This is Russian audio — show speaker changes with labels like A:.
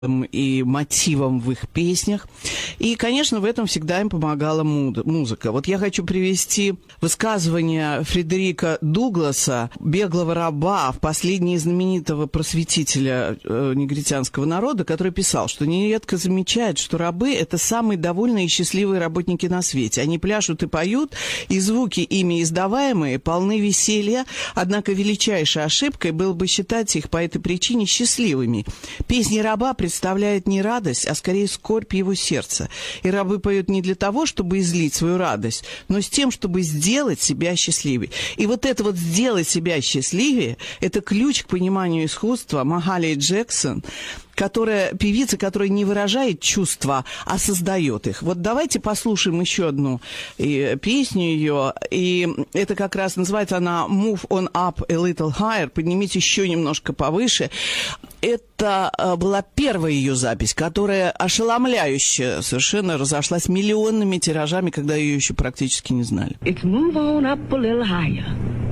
A: и мотивам в их песнях. И, конечно, в этом всегда им помогала музыка. Вот я хочу привести высказывание Фредерика Дугласа, беглого раба, последнего знаменитого просветителя негритянского народа, который писал, что нередко замечает, что рабы – это самые довольные и счастливые работники на свете. Они пляшут и поют, и звуки ими издаваемые полны веселья, однако величайшей ошибкой было бы считать их по этой причине счастливыми. Песни раба представляют не радость, а скорее скорбь его сердца. И рабы поют не для того, чтобы излить свою радость, но с тем, чтобы сделать себя счастливее. И вот это вот «сделать себя счастливее» – это ключ к пониманию искусства Махали Джексон, певица, которая не выражает чувства, а создает их. Вот давайте послушаем еще одну песню ее, и это как раз называется она «Move on up a little higher», «Поднимите еще немножко повыше». Это была первая ее запись, которая ошеломляюще совершенно разошлась миллионными тиражами, когда ее еще практически не знали.
B: It's move on up a little higher.